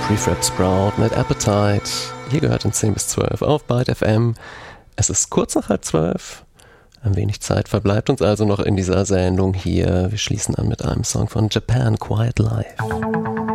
Prefab Sprout mit Appetite. Hier gehört in 10 bis 12 auf Byte FM. Es ist kurz nach 11:30. Ein wenig Zeit verbleibt uns also noch in dieser Sendung hier. Wir schließen an mit einem Song von Japan, Quiet Life.